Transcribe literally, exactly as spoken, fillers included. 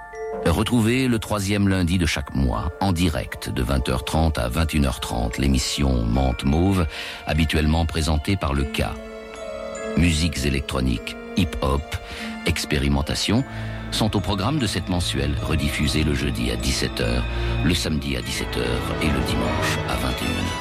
Retrouvez le troisième lundi de chaque mois, en direct, de vingt heures trente à vingt et une heures trente, l'émission Menthe Mauve, habituellement présentée par le K. Musiques électroniques, hip-hop, expérimentation, sont au programme de cette mensuelle, rediffusée le jeudi à dix-sept heures, le samedi à dix-sept heures et le dimanche à vingt et une heures.